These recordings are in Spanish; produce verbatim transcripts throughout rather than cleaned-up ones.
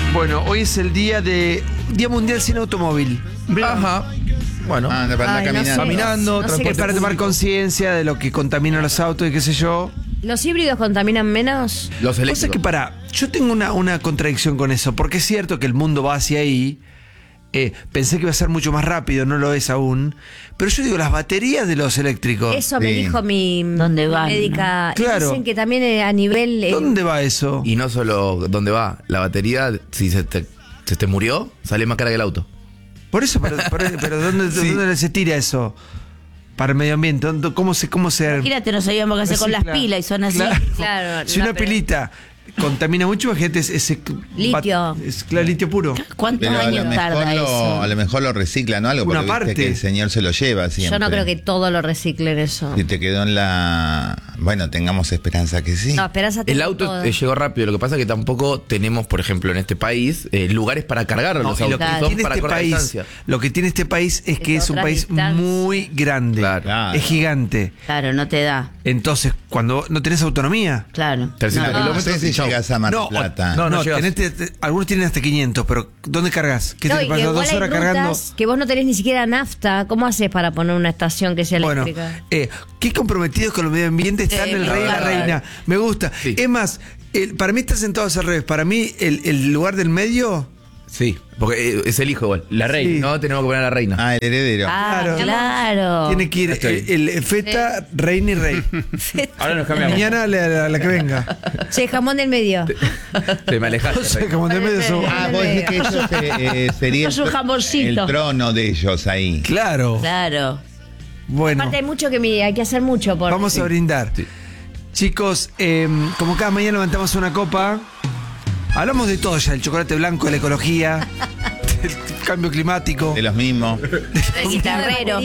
Bueno, hoy es el día de Día Mundial Sin Automóvil. Ajá. Bueno, Ah, para andar Ay, no caminando. sé. caminando, No sé transporte Es para tomar público. conciencia de lo que contaminan los autos y qué sé yo. ¿Los híbridos contaminan menos? Los Cosa eléctricos. que para, yo tengo una, una contradicción con eso, porque es cierto que el mundo va hacia ahí. Eh, pensé que iba a ser mucho más rápido, no lo es aún. Pero yo digo, las baterías de los eléctricos. Eso me Sí. dijo mi ¿Dónde van, médica. no? Y Claro. dicen que también eh, a nivel... eh, ¿Dónde va eso? Y no solo dónde va, la batería, si se te, se te murió, sale más cara que el auto. Por eso, pero, pero, pero ¿dónde, Sí. ¿dónde se tira eso? Para el medio ambiente. ¿Dónde- ¿Cómo se, cómo se Imagínate, no sabíamos qué hacer con las recicla? pilas y son así. Claro. Claro, Si no, una pero- pilita contamina mucho, imagínate ese, ese Litio. Es claro, litio puro. ¿Cuántos Pero a lo, años mejor tarda lo, eso? a lo mejor lo reciclan o algo, Una porque viste parte. que el señor se lo lleva siempre. Yo no creo que todo lo reciclen eso. Si te quedó en la... Bueno, tengamos esperanza que sí. No, Esperanza El tengo auto todo. eh, llegó rápido, lo que pasa es que tampoco tenemos, por ejemplo, en este país, eh, lugares para cargar No, los y lo autos. que Claro. Son tiene para este corta país, distancia. lo que tiene este país es que Es es un otra país distancia. muy grande. Claro. Claro. Es gigante. Claro, no te da. Entonces, cuando no tenés autonomía. Claro. trescientos No, No kilómetros sé si y chau. llegas a Mar del No, Plata. no, no, llegas. tenés- te- te- algunos tienen hasta quinientos, pero ¿dónde cargas? ¿Qué No, te y que pasas igual dos hay horas rutas cargando? que vos no tenés ni siquiera nafta. ¿Cómo haces para poner una estación que sea Bueno, eléctrica? eh, qué comprometidos con el medio ambiente están Sí, el rey y la claro. reina. Me gusta. Sí. Es más, el- para mí está sentado al revés. Para mí, el, el lugar del medio. Sí, porque eh, es el hijo igual. La reina. Sí. No, tenemos que poner a la reina. Ah, el heredero. Ah, Claro. claro. Tiene que ir Estoy. el, el feta, reina y rey. Ahora nos cambiamos. Mañana la, la- la que venga. Che, jamón del medio. Te me alejaste. O sea, reina. como del medio son- Ah, vos decís que ellos eh, eh, sería Es un jamoncito. el trono de ellos ahí. Claro. Claro. Bueno, Aparte hay mucho que mi- hay que hacer mucho por... vamos a brindar. Sí. Chicos, eh, como cada mañana levantamos una copa. Hablamos de todo ya, el chocolate blanco, de la ecología, del cambio climático. De los mismos. El guitarrero.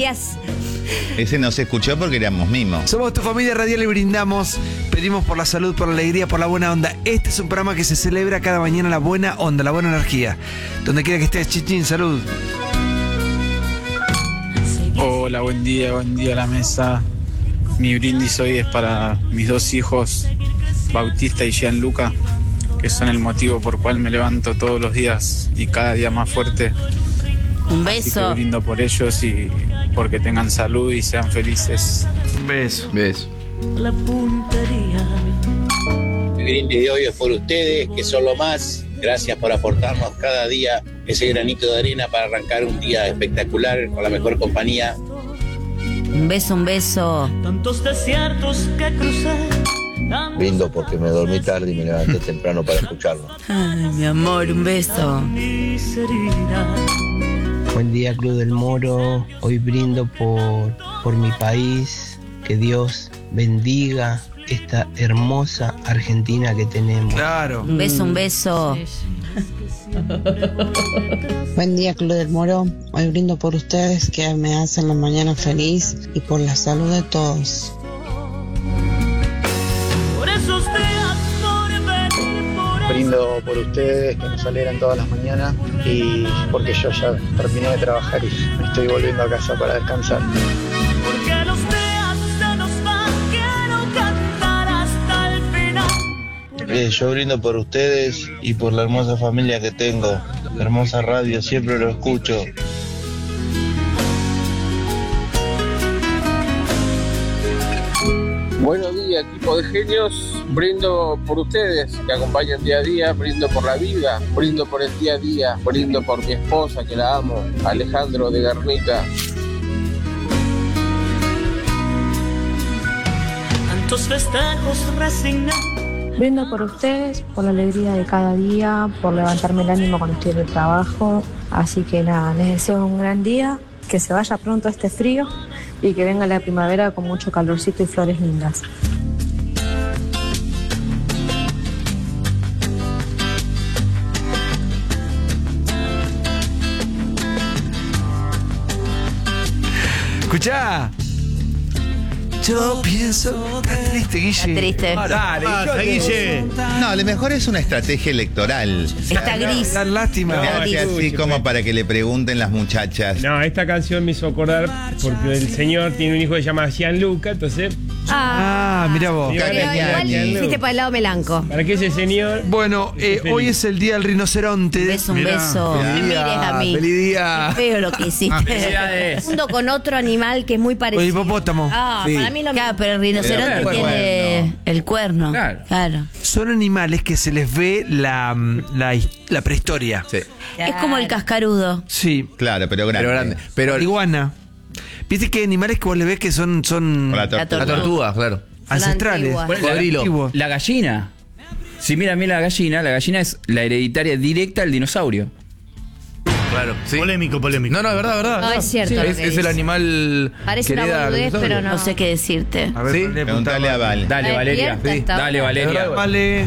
Ese no se escuchó porque éramos mimos. Somos tu familia radial y brindamos. Pedimos por la salud, por la alegría, por la buena onda. Este es un programa que se celebra cada mañana la buena onda, la buena energía. Donde quiera que estés, Chichín, salud. Hola, buen día, buen día a la mesa. Mi brindis hoy es para mis dos hijos, Bautista y Gianluca, que son el motivo por cual me levanto todos los días y cada día más fuerte. Un Así que beso. brindo por ellos y porque tengan salud y sean felices. Un beso. ¿Ves? El brindis de hoy es por ustedes, que son lo más. Gracias por aportarnos cada día ese granito de arena para arrancar un día espectacular con la mejor compañía. Un beso, un beso. Tantos desiertos que crucé. Brindo porque me dormí tarde y me levanté temprano para escucharlo. Ay, mi amor, un beso. Mis heridas. Buen día, Club del Moro. Hoy brindo por, por mi país. Que Dios bendiga esta hermosa Argentina que tenemos. Claro. Un beso, un beso. Buen día, Club del Moro. Hoy brindo por ustedes que me hacen la mañana feliz y por la salud de todos. Por esos días, por venir, por Brindo por ustedes, que nos alegran todas las mañanas y porque yo ya terminé de trabajar y me estoy volviendo a casa para descansar. porque los días se nos van. Quiero cantar hasta el final. Eh, yo brindo por ustedes y por la hermosa familia que tengo. La hermosa radio, siempre lo escucho. Buenos días, equipo de genios. Brindo por ustedes que acompañan día a día, brindo por la vida, brindo por el día a día, brindo por mi esposa que la amo, Alejandro de Guernica. Tantos festejos resignados. Brindo por ustedes, por la alegría de cada día, por levantarme el ánimo cuando estoy en el trabajo. Así que nada, les deseo un gran día, que se vaya pronto este frío y que venga la primavera con mucho calorcito y flores lindas. Escuchá. Yo pienso. Está triste, Guille. Está triste. Dale, Guille. No, lo mejor es una estrategia electoral. Está gris. Dar lástima. Se hace así como para que le pregunten las muchachas. No, esta canción me hizo acordar porque el señor tiene un hijo que se llama Gianluca, entonces Ah, mirá vos. Pero igual fuiste para el lado melanco. ¿Para qué ese señor? Bueno, eh, hoy es el día del rinoceronte. Un beso, un Mirá. beso. No me mires a mí. ¡Feliz día! Qué feo lo que hiciste. Felicidades. Junto con otro animal que es muy O parecido. el hipopótamo. Ah, Sí. para mí lo Claro, mismo. pero el rinoceronte Pero el tiene el cuerno. Claro. Claro. Son animales que se les ve la, la, la prehistoria. Sí. Es como el cascarudo. Sí. Claro, pero grande. Pero grande. Pero Iguana. Viste que hay animales que vos le ves que son, son Con la La tortuga. la tortuga, claro. ancestrales. antiguas. Bueno, Cocodrilo. La gallina. Si mira bien la gallina, la gallina es la hereditaria directa del dinosaurio. Claro. Sí. Polémico, polémico. No, no, es verdad, verdad. No, es cierto lo Es, que es el dice. animal. Parece que una hereda boludez, los pero dinosaurios. No sé qué decirte. A ver, Sí, le Preguntale a Val. Dale, ¿Está Valeria. despierta Sí. esta Dale, hora? Valeria. Vale.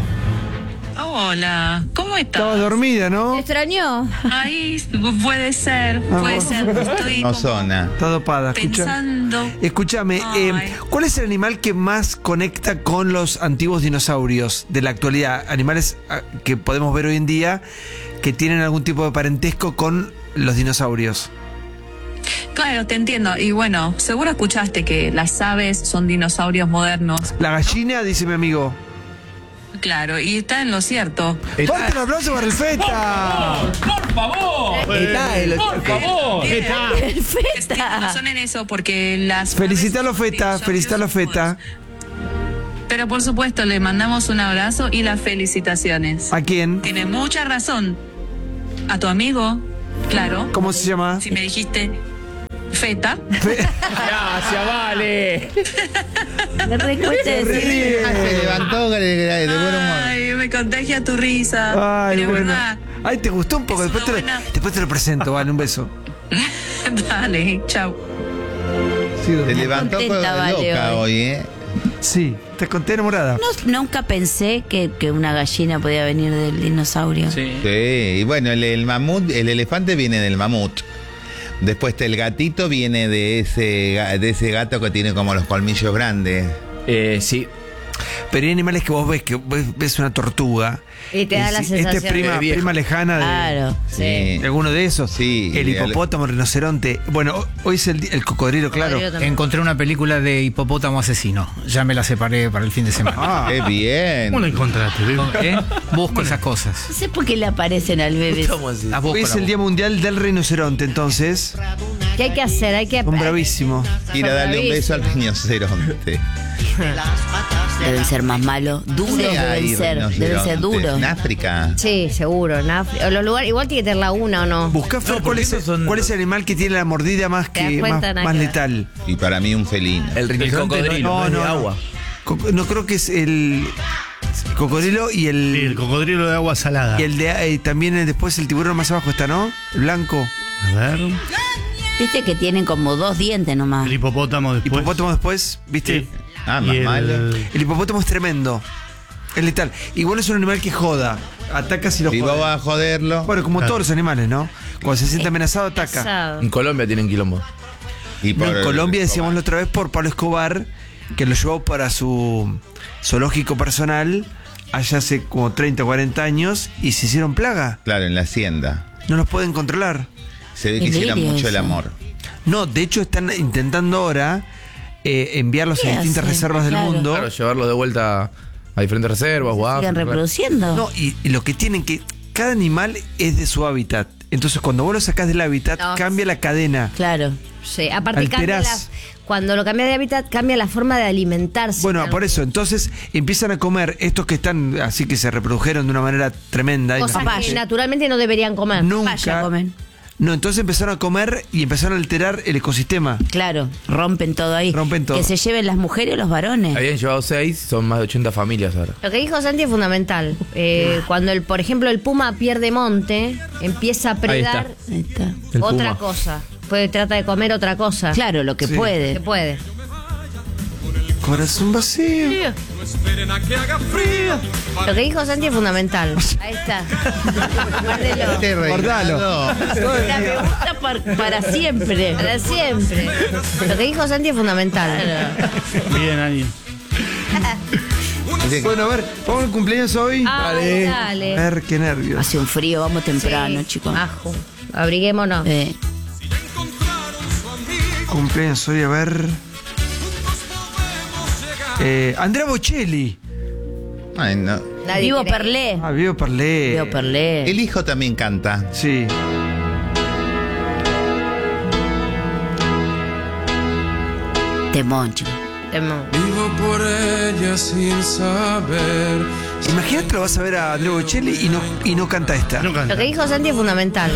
Hola, ¿cómo estás? Estabas dormida, ¿Te ¿no? extrañó? Ay, puede ser, puede ser. Estoy No como zona. Está dopada. Escucha. pensando. Escúchame, eh, Ay. ¿cuál es el animal que más conecta con los antiguos dinosaurios de la actualidad? Animales ah, que podemos ver hoy en día que tienen algún tipo de parentesco con los dinosaurios. Claro, te entiendo. Y bueno, seguro escuchaste que las aves son dinosaurios modernos. La gallina, dice mi amigo. Claro, y está en lo cierto. ¡Fuerte el aplauso para el feta! ¡Por favor! Está el- ¡Por favor! Bien. Está. Es Tienes razón en eso, porque las. Felicitalo, aves son Feta, dinosaurios felicitalo, Feta. Pero por supuesto, le mandamos un abrazo y las felicitaciones. ¿A quién? Tiene mucha razón. A tu amigo, claro. ¿Cómo se llama? Si me dijiste Feta. Gracias, vale. Me recuesta decir. Ah, se levantó de, de, de buen humor. Ay, me contagia tu risa. Ay, Pero bueno. verdad. Ay, ¿te gustó un poco? Es Después te, una lo, buena- después te lo presento, vale, un beso. Dale, chao. Sí, Se levantó contenta, con- Vale, loca hoy. hoy, ¿eh? sí, te conté enamorada. No, nunca pensé que, que una gallina podía venir del dinosaurio. Sí. Sí, y bueno, el, el mamut, el elefante viene del mamut. Después el gatito viene de ese, ga- de ese gato que tiene como los colmillos grandes. Eh, sí. Pero hay animales que vos ves que ves, ves una tortuga. Y te da la si- Este es sensación prima, de viejo. prima lejana de, Claro. Sí. de alguno de esos. Sí. El hipopótamo, el rinoceronte. Bueno, ho- hoy es el, di- el cocodrilo, claro. Cocodrilo también. Encontré una película de hipopótamo asesino. Ya me la separé para el fin de semana. Ah, Qué bien. ¿Cómo la encontraste? ¿Eh? Busco esas cosas. No sé por qué le aparecen al bebé. Estamos así. Las busco, hoy es las el busco. Día Mundial del Rinoceronte, entonces. ¿Qué hay que hacer? Hay que. Son bravísimos. Ir a darle un beso al rinoceronte. Deben ser más malos. Duros Sí, hay deben ser. Deben ser rinocerontes duros. en África. Sí, seguro. En África. O los lugares, igual tiene que tener la una o no. Buscá, Fer, No, cuál, porque es, esos son- cuál es el animal que tiene la mordida más, Te das que, más, cuenta, nada más que ver. letal. Y para mí un felino. El rinoceronte cocodrilo. no, no, es de no. agua. Co- No creo que es el cocodrilo y el, Sí, el cocodrilo de agua salada. y el de eh, también eh, después el tiburón más abajo está, ¿no? El blanco. A ver. Viste que tienen como dos dientes nomás. El hipopótamo después. Hipopótamo después, ¿viste? Sí. Ah, Y más el- malo. El hipopótamo es tremendo. Es letal. Igual es un animal que joda. Ataca si lo Si vos joda. vas a joderlo. Bueno, como Claro. todos los animales, ¿no? Cuando se siente amenazado, ataca. Pesado. En Colombia tienen quilombo. Y No, por- en Colombia decíamos la otra vez por Pablo Escobar, que lo llevó para su zoológico personal allá hace como treinta, cuarenta años y se hicieron plaga. Claro, en la hacienda. No los pueden controlar. Se ve que Qué hicieron delirio mucho el eso. amor. No, de hecho están intentando ahora eh, enviarlos a ¿Qué distintas hacen? reservas del Claro. mundo. Claro, llevarlos de vuelta a diferentes reservas o a Sigan África. reproduciendo. No, y, y lo que tienen que... Cada animal es de su hábitat. Entonces cuando vos lo sacás del hábitat, No. cambia la cadena. Claro. Sí, aparte cambia la, Alterás. cuando lo cambia de hábitat, cambia la forma de alimentarse. Bueno, Claro. por eso, entonces empiezan a comer estos que están así que se reprodujeron de una manera tremenda. Cosas imagínate. que naturalmente no deberían comer. Nunca. Vaya, comen. No, entonces empezaron a comer y empezaron a alterar el ecosistema. Claro, rompen todo ahí. Rompen todo. Que se lleven las mujeres o los varones. Habían llevado seis, son más de ochenta familias ahora. Lo que dijo Santi es fundamental. Eh, cuando, el, por ejemplo, el puma pierde monte, empieza a predar Ahí está. El otra puma. cosa. Puede, trata de comer otra cosa. Claro, lo que Sí. puede. Se puede. Corazón vacío. Lo que dijo Santi es fundamental. Ahí está. Guárdelo. Este Guardalo. reinado. La me gusta par- para siempre. Para siempre. Lo que dijo Santi es fundamental. Bien, Ani. Dice que- Bueno, a ver, vamos al cumpleaños hoy. Ay, A dale. ver, qué nervios. Hace un frío, vamos temprano, Sí. chicos. Ajo. Abriguémonos. Eh, Cumpleaños hoy, a ver. Eh, Andrea Bocelli. Ay, no. Nadie Vivo cree. Perlé. Ah, Vivo Perlé. Vivo Perlé. El hijo también canta. Sí. Temón, chico. Temón. Vivo por ella sin saber. Imagínate lo vas a ver a Andrea Bocelli y no, y no canta esta. No canta. Lo que dijo Santi es fundamental.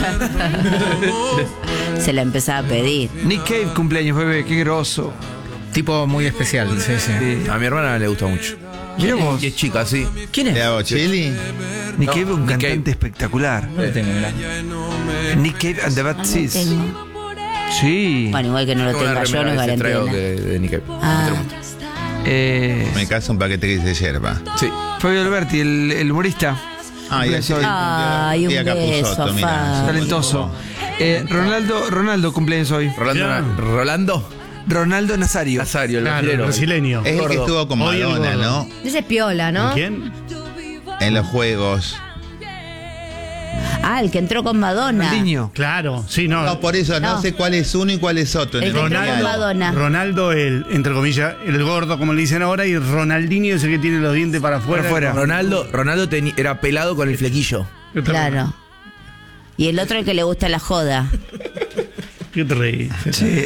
Se la empezaba a pedir. Nick Cave, cumpleaños, bebé, qué groso. Tipo muy especial, sí, sí. Sí. A mi hermana le gusta mucho. Mirá vos. Y es chica, sí. ¿Quién es? ¿De Bocelli? Nick No, Cave, un Nick cantante Cave. espectacular. No lo tengo, mirá. Nick Cave and the Bad Ah, no Seeds. tengo. Sí. Bueno, igual que no lo Tengo una tenga yo, no es remera de ese garantía. trago de que- de Nick Cave. Ah. Te lo muestro. Eh, Me casa un paquete que dice yerba. Sí. Fabio Alberti, el, el humorista. Ah, y así. Ay, un y acá beso, Capusotto, mirá. Fabio. Talentoso. Eh, Ronaldo, Ronaldo cumpleaños hoy. Rolando. Claro. Rolando. Ronaldo Nazario. Nazario, el Claro, brasilero. brasileño. Es el que Gordo. estuvo con Hoy el Madonna, gordo. ¿no? Ese es piola, ¿no? ¿Quién? En los juegos. Ah, el que entró con Madonna. Ronaldinho. Claro, sí, no. No, por eso no, No. sé cuál es uno y cuál es otro. en El el que entró con mundial. Madonna. Ronaldo, el, entre comillas, el gordo, como le dicen ahora, y Ronaldinho es el que tiene los dientes para afuera. Para afuera. Ronaldo, Ronaldo teni- era pelado con el flequillo. Claro. Y el otro el que le gusta la joda. ¿Qué te reís? Sí.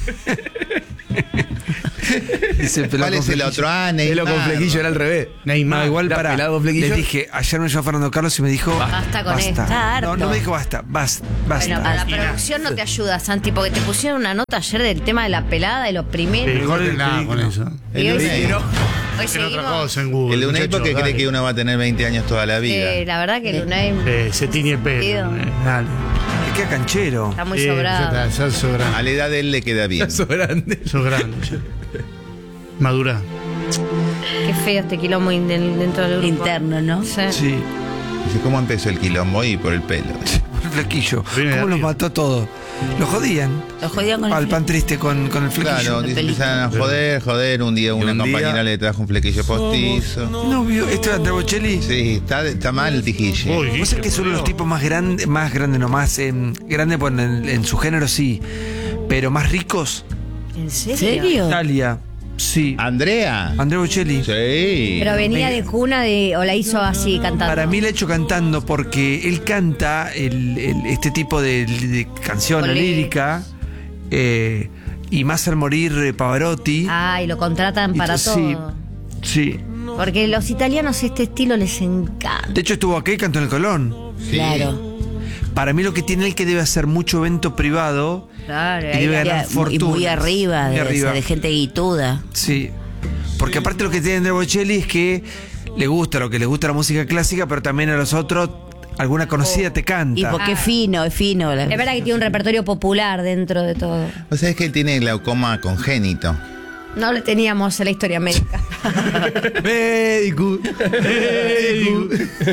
Dice, pelado ¿Cuál con es el flequillo. otro? Ah, Pelo con Neymar. flequillo era al revés. Neymar. No, igual Era para. pelado con flequillo. Les dije, ayer me llamó Fernando Carlos y me dijo. Basta con esto. Está No, harto. no me dijo basta, basta, basta. Bueno, a la producción no te ayuda, Santi, porque te pusieron una nota ayer del tema de la pelada y los primeros. Mejor de nada con eso. Y hoy, El Unai. hoy Busquen otra seguimos. cosa en Google. El Unai muchachos, porque cree dale. que uno va a tener veinte años toda la vida. Eh, la verdad que el Unai Eh, se tiñe el pelo. Sentido. eh, dale. Es que canchero. está muy Eh, sobrado. Ya está, ya sos grande. A la edad de él le queda bien. Eso grande. Sos grande. ya. Madura. Qué feo este quilombo in- del- dentro del grupo. Interno, ¿no? Sí. Sí. Dice, ¿cómo empezó el quilombo? Y por el pelo. Por el flequillo. Viene de ¿Cómo los arriba. mató todo? Lo jodían. Lo jodían con el Al pan fle- triste con, con el flequillo. Claro, dice, empezaron a joder, joder. Un día una un compañera día- le trajo un flequillo postizo. No vio. ¿Esto es Andrea Bocelli? Sí, está, está mal el tijille. Uy, Vos sabés que es uno de los tipos más grandes, más grandes, no más eh, grande bueno, en, en su género sí, pero más ricos. ¿En serio? ¿Serio? Italia, sí. Andrea. Andrea Bocelli. Sí. Pero venía de cuna de, o la hizo así cantando. Para mí la ha hecho cantando porque él canta el, el- este tipo de, de canción Con lírica eh, y más al morir eh, Pavarotti. Ah, y lo contratan Y para to- todo. sí, sí. Porque los italianos este estilo les encanta. De hecho estuvo acá y cantó en el Colón. Sí. Claro. Para mí lo que tiene él que debe hacer mucho evento privado Claro, y ahí debe va. ganar Y fortuna. muy arriba, Muy de, arriba. de gente guituda. Sí. Porque aparte lo que tiene Andrea Bocelli es que le gusta lo que le gusta la música clásica, pero también a los otros alguna conocida te canta. Y porque es fino, es fino. la- Es verdad que tiene un repertorio popular dentro de todo. O sea, es que él tiene glaucoma congénito. No le teníamos en la historia médica. Médico. Médico.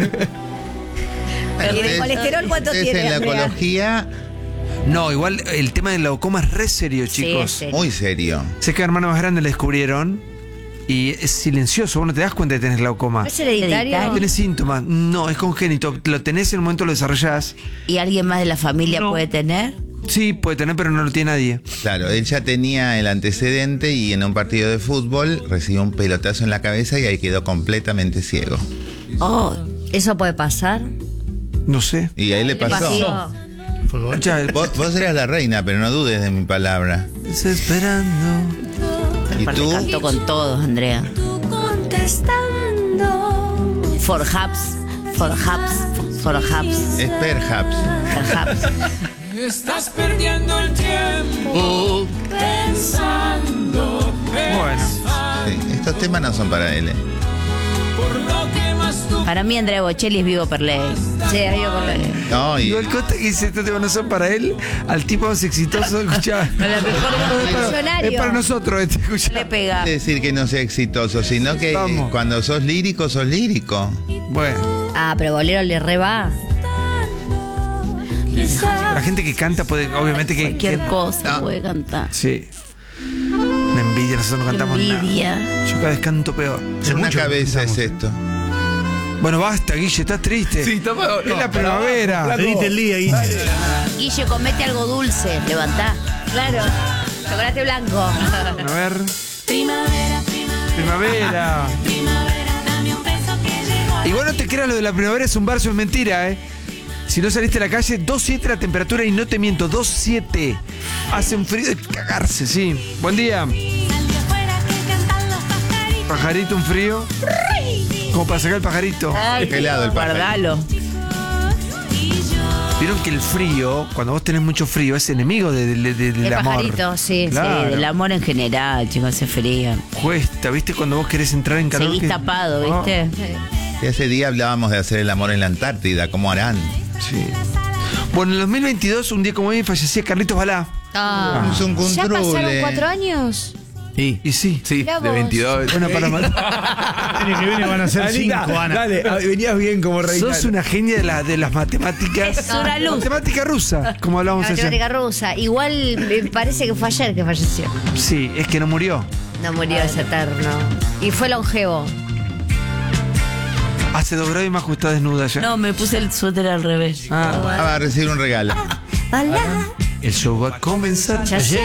¿Y de colesterol cuánto Ustedes tiene, en la Andrea? ecología, No, igual el tema del glaucoma es re serio, Sí, chicos. es serio. muy serio. Sé que a hermano más grande le descubrieron y es silencioso, vos no te das cuenta de que tenés glaucoma. ¿Es hereditario? No tenés síntomas, no, es congénito. Lo tenés en el momento lo desarrollás. ¿Y alguien más de la familia puede tener? Sí, puede tener, pero no lo tiene nadie. Claro, él ya tenía el antecedente y en un partido de fútbol recibió un pelotazo en la cabeza y ahí quedó completamente ciego. Oh, ¿Eso puede pasar? No sé. Y ahí le pasó. Fue gol. Ya, Vos, vos eras la reina, pero no dudes de mi palabra. desesperando. ¿Y aparte tú? cantó con todos, Andrea. Contestando. For Hubs, for Hubs, for Hubs, Es perhaps. for Hubs. Estás perdiendo el tiempo pensando. Bueno. Sí, estos temas no son para él. ¿eh? Por lo que más tú Para mí Andrea Bocelli es Vivo Perley. Sí, amigo, por lo No, y Igual Costa que dice estos temas no son para él, al tipo más exitoso, escuchá. A la mejor Es para, Millonario. es para nosotros este, escuchá. le pega. no quiere decir que no sea exitoso, sino que eh, Vamos. cuando sos lírico, sos lírico. Bueno, Ah, pero Bolero le reba. la gente que canta puede, obviamente que... Cualquier que- cosa No. puede cantar. Sí. Una envidia, nosotros no cantamos Envidia. nada. Yo cada vez canto peor. En una cabeza es esto. Bueno, basta, Guille, estás triste. Sí, está mal. Es la primavera. Te diste el día, Guille. Guille, comete algo dulce, levantá. Claro. Chocolate blanco. A ver. Primavera, primavera. Primavera. Igual no te creas lo de la primavera, es un verso, es mentira, ¿eh? Si no saliste a la calle, dos siete la temperatura y no te miento, dos siete. Hace un frío de cagarse, sí. Buen día. Pajarito, un frío. Como para sacar el pajarito. Ay, Qué helado el pajarito. guardalo. Vieron que el frío, cuando vos tenés mucho frío, es enemigo de- de- de- del El amor. pajarito, sí. Claro. Sí, del amor en general, chicos, hace frío. Cuesta, ¿viste? Cuando vos querés entrar en calor. Seguís que- tapado, Ah, ¿viste? Y ese día hablábamos de hacer el amor en la Antártida, ¿cómo harán? sí. Bueno, en el dos mil veintidós, un día como hoy, fallecía Carlitos Balá. Ah. Es un ¿Ya pasaron controle. cuatro años? Y, Y sí. sí, Mirá de vos. veintidós. Bueno, para matar. El año que viene van a ser Anita, cinco, Ana. dale, ah, venías bien como reina. Sos una genia de, la, de las matemáticas. Es una luz. Matemática rusa, como La hablábamos ayer. matemática rusa. Igual me parece que fue ayer que falleció. Sí, es que no murió. No murió, es eterno. Y fue longevo. Hace dos grados y más justo desnuda ya. No, me puse el suéter al revés. Ah, Ah, va a recibir un regalo. Hola. el show va a comenzar. Ya sé.